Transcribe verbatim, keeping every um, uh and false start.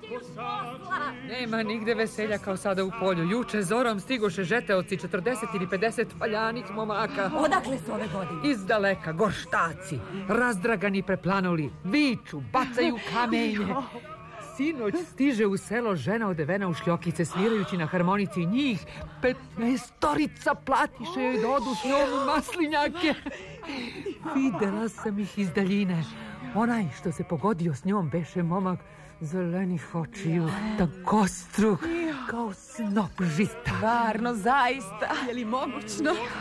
Nema nigde veselja kao sada u polju. Juče zorom stigoše žeteoci četrdeset ili pedeset valjanih momaka. Odakle su ove godine? Iz daleka, gorštaci, razdragani preplanuli, viču, bacaju kamenje. Sinoć stiže u selo žena odevena u šljokice, svirajući na harmonici, njih petnaestorica platiše joj da odu s njom u maslinjake. Videla sam ih iz daljine. Onaj što se pogodio s njom beše momak zelenih očiju, tankostruk, kao snop žita. Stvarno, zaista. Je li mogućno?